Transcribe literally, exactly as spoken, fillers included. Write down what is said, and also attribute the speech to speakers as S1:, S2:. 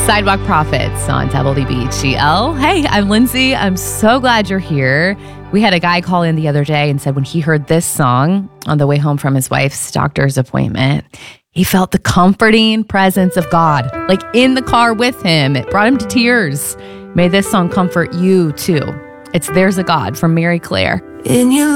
S1: Sidewalk Prophets on W B G L. Hey, I'm Lindsay. I'm so glad you're here. We had a guy call in the other day and said when he heard this song on the way home from his wife's doctor's appointment, he felt the comforting presence of God, like in the car with him. It brought him to tears. May this song comfort you too. It's There's a God from Mary Claire.
S2: In your